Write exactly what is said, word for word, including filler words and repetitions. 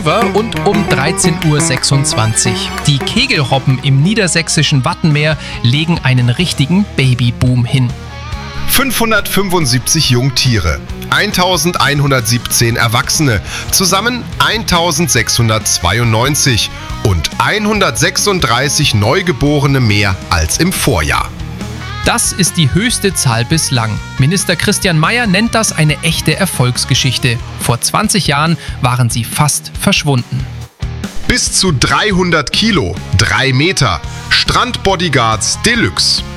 Und um dreizehn Uhr sechsundzwanzig. Die Kegelrobben im niedersächsischen Wattenmeer legen einen richtigen Babyboom hin. fünfhundertfünfundsiebzig Jungtiere, eintausendeinhundertsiebzehn Erwachsene, zusammen eintausendsechshundertzweiundneunzig und hundertsechsunddreißig Neugeborene mehr als im Vorjahr. Das ist die höchste Zahl bislang. Minister Christian Mayer nennt das eine echte Erfolgsgeschichte. Vor zwanzig Jahren waren sie fast verschwunden. Bis zu dreihundert Kilo, drei Meter, Strandbodyguards Deluxe.